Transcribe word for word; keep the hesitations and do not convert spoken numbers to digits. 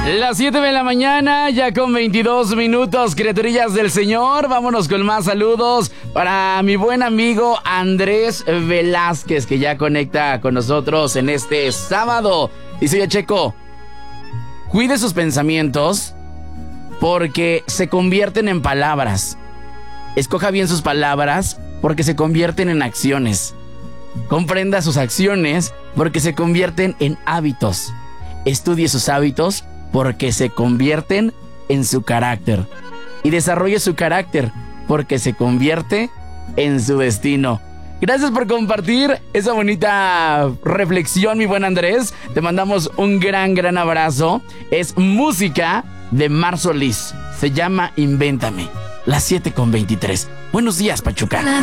Las siete de la mañana, ya con veintidós minutos, criaturillas del Señor. Vámonos con más saludos para mi buen amigo Andrés Velázquez, que ya conecta con nosotros en este sábado. Dice: oye, Checo, cuide sus pensamientos porque se convierten en palabras. Escoja bien sus palabras porque se convierten en acciones. Comprenda sus acciones porque se convierten en hábitos. Estudie sus hábitos porque se convierten en su carácter. Y desarrolle su carácter porque se convierte en su destino. Gracias por compartir esa bonita reflexión, mi buen Andrés. Te mandamos un gran, gran abrazo. Es música de Mar Solís. Se llama Invéntame. Las siete con veintitrés. Buenos días, Pachuca.